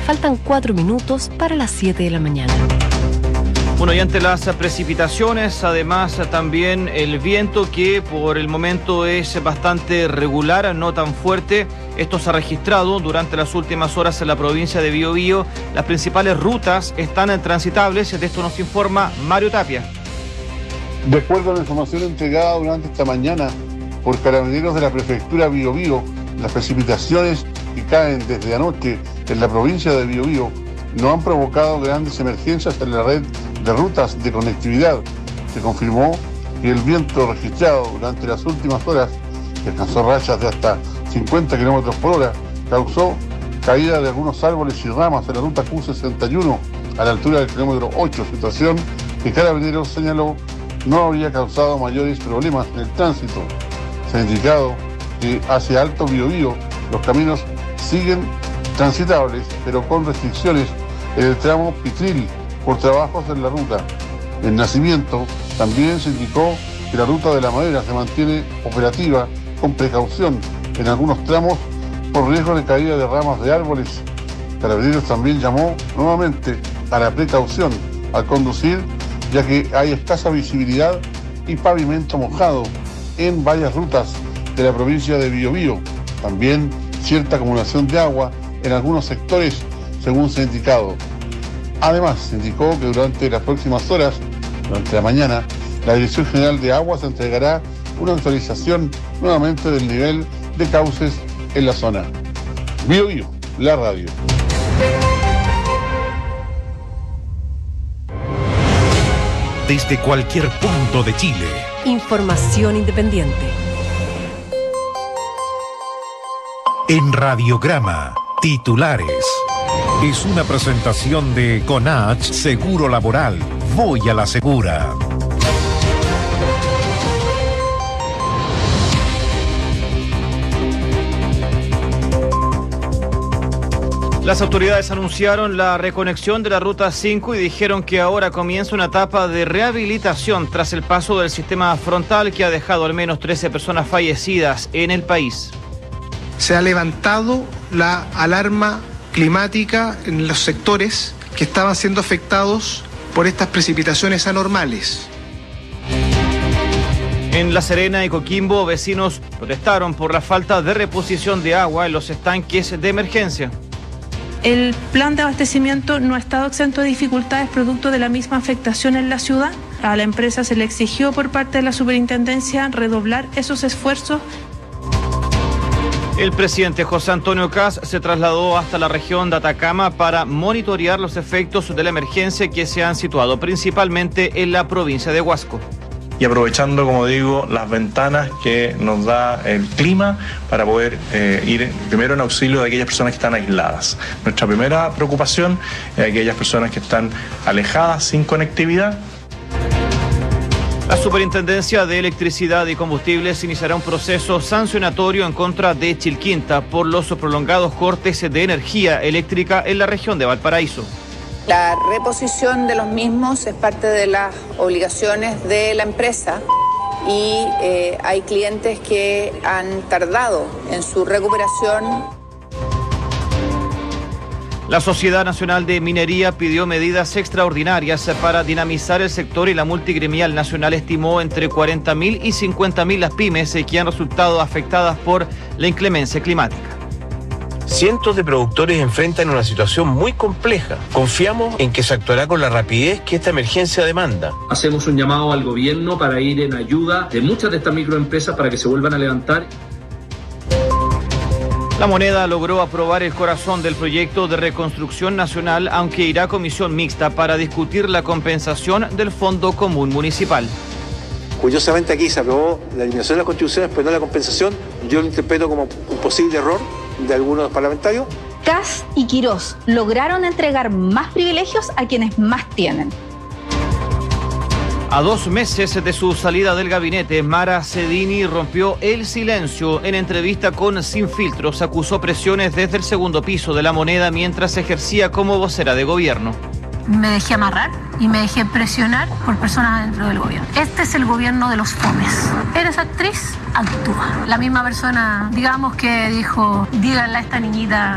Faltan 4 minutos para las 7 de la mañana. Bueno, y ante las precipitaciones, además también el viento, que por el momento es bastante regular, no tan fuerte. Esto se ha registrado durante las últimas horas en la provincia de Biobío. Las principales rutas están transitables. De esto nos informa Mario Tapia. De acuerdo a la información entregada durante esta mañana por carabineros de la prefectura Biobío, las precipitaciones que caen desde anoche en la provincia de Biobío no han provocado grandes emergencias en la red de rutas de conectividad. Se confirmó que el viento registrado durante las últimas horas, que alcanzó rachas de hasta 50 km por hora, causó caída de algunos árboles y ramas en la ruta Q61 a la altura del kilómetro 8, situación que Carabineros señaló no habría causado mayores problemas en el tránsito. Se ha indicado que hacia Alto Biobío los caminos siguen transitables, pero con restricciones en el tramo Pitril por trabajos en la ruta. En Nacimiento también se indicó que la ruta de la Madera se mantiene operativa con precaución en algunos tramos por riesgo de caída de ramas de árboles. Carabineros también llamó nuevamente a la precaución al conducir, ya que hay escasa visibilidad y pavimento mojado en varias rutas de la provincia de Biobío. También cierta acumulación de agua en algunos sectores, según se ha indicado. Además, se indicó que durante las próximas horas, durante la mañana, la Dirección General de Aguas entregará una actualización nuevamente del nivel de cauces en la zona. Biobío, la radio. Desde cualquier punto de Chile. Información independiente. En Radiograma, titulares. Es una presentación de Conach Seguro Laboral. Voy a la segura. Las autoridades anunciaron la reconexión de la Ruta 5 y dijeron que ahora comienza una etapa de rehabilitación tras el paso del sistema frontal que ha dejado al menos 13 personas fallecidas en el país. Se ha levantado la alarma climática en los sectores que estaban siendo afectados por estas precipitaciones anormales. En La Serena y Coquimbo, vecinos protestaron por la falta de reposición de agua en los estanques de emergencia. El plan de abastecimiento no ha estado exento de dificultades producto de la misma afectación en la ciudad. A la empresa se le exigió por parte de la superintendencia redoblar esos esfuerzos. El presidente José Antonio Kast se trasladó hasta la región de Atacama para monitorear los efectos de la emergencia que se han situado principalmente en la provincia de Huasco. Y aprovechando, como digo, las ventanas que nos da el clima para poder ir primero en auxilio de aquellas personas que están aisladas. Nuestra primera preocupación es aquellas personas que están alejadas, sin conectividad. La Superintendencia de Electricidad y Combustibles iniciará un proceso sancionatorio en contra de Chilquinta por los prolongados cortes de energía eléctrica en la región de Valparaíso. La reposición de los mismos es parte de las obligaciones de la empresa y hay clientes que han tardado en su recuperación. La Sociedad Nacional de Minería pidió medidas extraordinarias para dinamizar el sector y la multigremial nacional estimó entre 40.000 y 50.000 las pymes que han resultado afectadas por la inclemencia climática. Cientos de productores enfrentan una situación muy compleja. Confiamos en que se actuará con la rapidez que esta emergencia demanda. Hacemos un llamado al gobierno para ir en ayuda de muchas de estas microempresas para que se vuelvan a levantar. La Moneda logró aprobar el corazón del proyecto de reconstrucción nacional, aunque irá a comisión mixta para discutir la compensación del Fondo Común Municipal. Curiosamente aquí se aprobó la eliminación de las contribuciones, pero no la compensación. Yo lo interpreto como un posible error de algunos parlamentarios. Kast y Quirós lograron entregar más privilegios a quienes más tienen. A 2 meses de su salida del gabinete, Mara Cedini rompió el silencio. En entrevista con Sin Filtros, acusó presiones desde el segundo piso de La Moneda mientras ejercía como vocera de gobierno. Me dejé amarrar y me dejé presionar por personas dentro del gobierno. Este es el gobierno de los fomes. ¿Eres actriz? Actúa. La misma persona, digamos que dijo, díganle a esta niñita